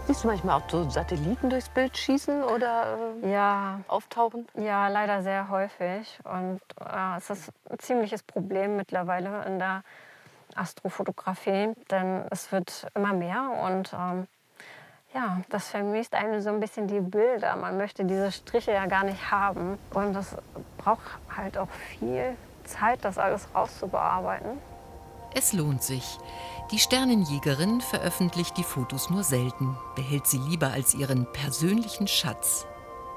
Siehst du manchmal auch so Satelliten durchs Bild schießen oder Ja, auftauchen? ja, leider sehr häufig. Und es ist ein ziemliches Problem mittlerweile in der Astrofotografie, denn es wird immer mehr und ja, das vermisst einem so ein bisschen die Bilder. Man möchte diese Striche ja gar nicht haben. Und das braucht halt auch viel Zeit, das alles rauszubearbeiten. Es lohnt sich. Die Sternenjägerin veröffentlicht die Fotos nur selten, behält sie lieber als ihren persönlichen Schatz.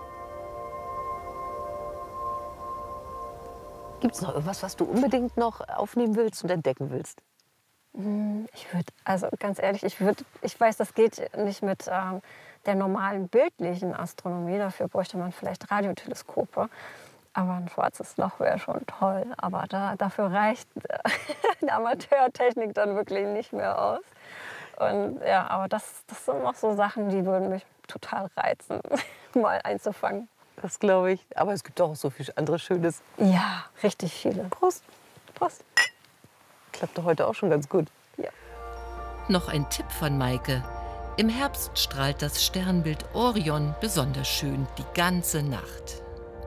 Gibt es noch irgendwas, was du unbedingt noch aufnehmen willst und entdecken willst? Ich würde, also ganz ehrlich, ich weiß, das geht nicht mit der normalen bildlichen Astronomie. Dafür bräuchte man vielleicht Radioteleskope. Aber ein schwarzes Loch wäre schon toll. Aber dafür reicht die Amateurtechnik dann wirklich nicht mehr aus. Und ja, aber das sind noch so Sachen, die würden mich total reizen, mal einzufangen. Das glaube ich. Aber es gibt auch so viel anderes Schönes. Ja, richtig viele. Prost. Prost. Klappt doch heute auch schon ganz gut. Ja. Noch ein Tipp von Maike. Im Herbst strahlt das Sternbild Orion besonders schön die ganze Nacht.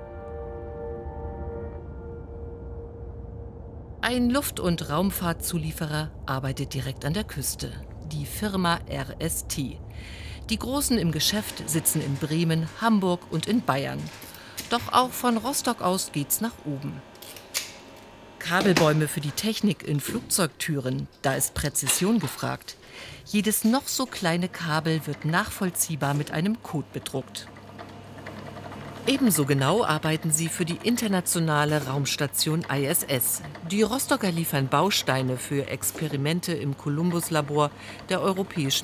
Ein Luft- und Raumfahrtzulieferer arbeitet direkt an der Küste, die Firma RST. Die Großen im Geschäft sitzen in Bremen, Hamburg und in Bayern. Doch auch von Rostock aus geht's nach oben. Kabelbäume für die Technik in Flugzeugtüren, da ist Präzision gefragt. Jedes noch so kleine Kabel wird nachvollziehbar mit einem Code bedruckt. Ebenso genau arbeiten sie für die internationale Raumstation ISS. Die Rostocker liefern Bausteine für Experimente im Columbus-Labor der Europäischen